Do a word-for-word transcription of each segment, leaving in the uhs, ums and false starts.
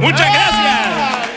Muchas gracias.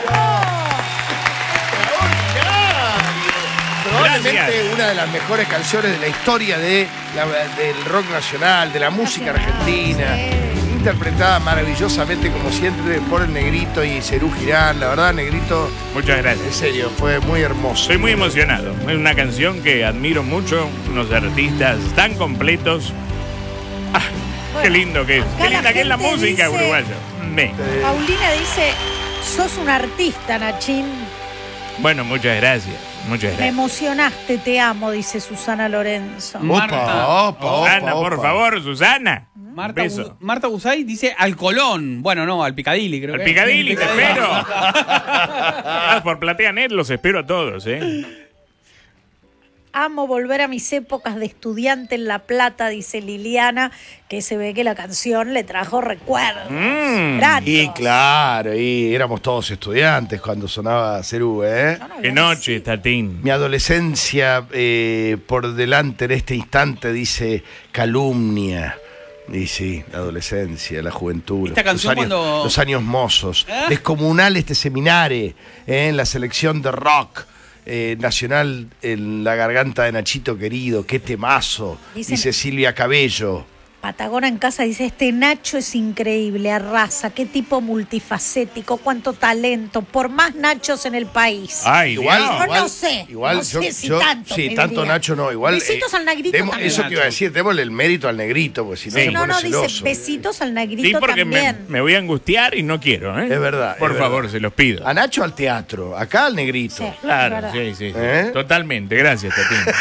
Probablemente Gracias. una de las mejores canciones de la historia de la- del rock nacional, de la música argentina. Interpretada maravillosamente, como siempre, por el Negrito y Serú Girán. La verdad, Negrito, Muchas en gracias. serio, fue muy hermoso. Estoy muy emocionado. Es una canción que admiro mucho. Unos artistas tan completos. Ah, qué Bueno, lindo que es. acá Qué la linda que es la gente música dice- uruguaya. Me. Eh, Paulina dice, sos un artista, Nachín. Bueno, muchas gracias. Muchas Me gracias. emocionaste, te amo, dice Susana Lorenzo. Marta. Opa, opa, opa, Susana, por opa. favor, Susana. Marta, Beso. Bu- Marta Busay dice al Colón. Bueno, no, al Picadilly, creo Al que. Picadilly, te espero. Ah, por PlateaNet los espero a todos, ¿eh? Amo volver a mis épocas de estudiante en La Plata, dice Liliana, que se ve que la canción le trajo recuerdos. Mm. Gratos. Y claro, y éramos todos estudiantes cuando sonaba Cerú, ¿eh? Yo no Qué había noche, nacido. Tatín. Mi adolescencia eh, por delante en este instante dice calumnia. Y sí, la adolescencia, la juventud. Esta los canción años, cuando- los años mozos. ¿Eh? Descomunal este seminario en la selección de rock eh, nacional en la garganta de Nachito querido. Qué temazo. Dicen- Dice Silvia Cabello. Patagona en casa dice, este Nacho es increíble, arrasa, qué tipo multifacético, cuánto talento, por más Nachos en el país. Ay, Igual, Dios. Yo igual, no sé, igual no yo- sé si yo- tanto, sí, me tanto diría. Nacho no, igual. Besitos al Negrito demo- también. Eso te iba a decir, démosle el mérito al Negrito, porque si no Sí. se No, pone no, dice celoso. besitos al Sí, Negrito porque me, también. me voy a angustiar y no quiero, ¿eh? Es verdad, Por es favor, verdad. se los pido. A Nacho al teatro, acá al Negrito. Sí, es Claro, verdad. sí, sí, sí. ¿Eh? Totalmente, gracias, Tatín.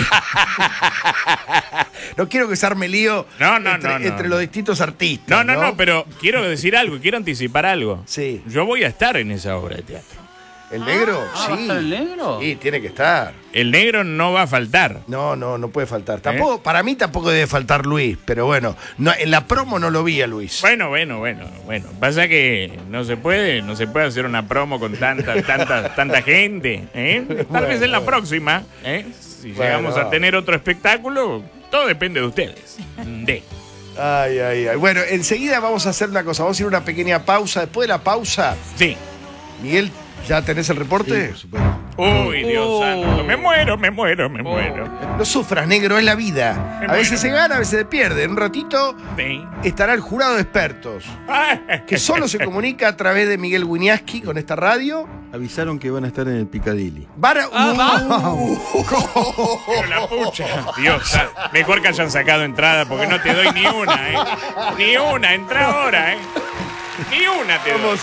No quiero que se arme lío No, no, entre, no, no. entre los distintos artistas. No, no, no, pero quiero decir algo, quiero anticipar algo. Sí. Yo voy a estar en esa obra de teatro. ¿El negro? Ah, ¿va a sí. estar el negro? Sí, tiene que estar. El negro no va a faltar. No, no, no puede ¿Eh? faltar. Tampoco, para mí tampoco debe faltar Luis, pero bueno, no, en la promo no lo vi a Luis. Bueno, bueno, bueno, bueno. Pasa que no se puede, no se puede hacer una promo con tanta, tanta, tanta gente. ¿eh? Tal vez en la próxima, ¿eh? si Bueno. llegamos a tener otro espectáculo, todo depende de ustedes. De. Ay, ay, ay. Bueno, enseguida vamos a hacer una cosa, vamos a ir a una pequeña pausa. Después de la pausa, Sí. Miguel, ¿ya tenés el reporte? por supuesto. Uy, Dios Oh. santo. Me muero, me muero, me muero. No sufras, negro, es la vida. Me A veces se muero. gana, a veces se pierde. En un ratito Sí. estará el jurado de expertos, que solo se comunica a través de Miguel Wiñaski con esta radio. Avisaron que van a estar en el Picadilly. Para... Pero la pucha. Dios, sa- mejor que hayan sacado entrada porque no te doy ni una, ¿eh? Ni una, entra ahora, ¿eh? Ni una te doy.